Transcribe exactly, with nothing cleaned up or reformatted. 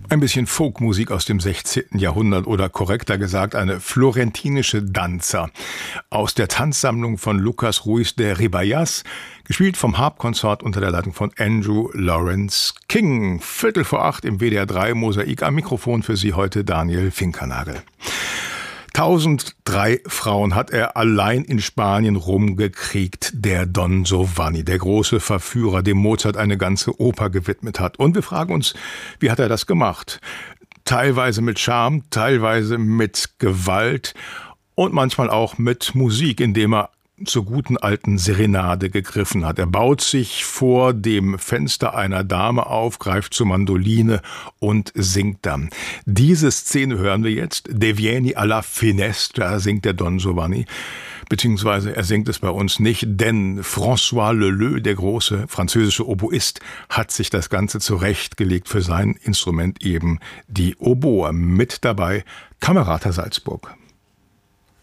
Ein bisschen Folkmusik aus dem sechzehnten. Jahrhundert oder korrekter gesagt eine florentinische Danza aus der Tanzsammlung von Lucas Ruiz de Ribayas, gespielt vom Harpkonsort unter der Leitung von Andrew Lawrence King. Viertel vor acht im W D R drei Mosaik, am Mikrofon für Sie heute Daniel Finkernagel. Tausenddrei Frauen hat er allein in Spanien rumgekriegt, der Don Giovanni, der große Verführer, dem Mozart eine ganze Oper gewidmet hat. Und wir fragen uns, wie hat er das gemacht? Teilweise mit Charme, teilweise mit Gewalt und manchmal auch mit Musik, indem er zur guten alten Serenade gegriffen hat. Er baut sich vor dem Fenster einer Dame auf, greift zur Mandoline und singt dann. Diese Szene hören wir jetzt. De vieni alla finestra singt der Don Giovanni. Beziehungsweise er singt es bei uns nicht, denn François Leleux, der große französische Oboist, hat sich das Ganze zurechtgelegt für sein Instrument, eben die Oboe. Mit dabei Camerata Salzburg.